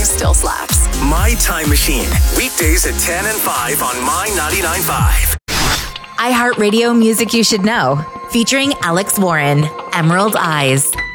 still slaps. My Time Machine. Weekdays at 10 and 5 on My 99.5. iHeartRadio Music You Should Know. Featuring Alex Warren. Emerald Eyes.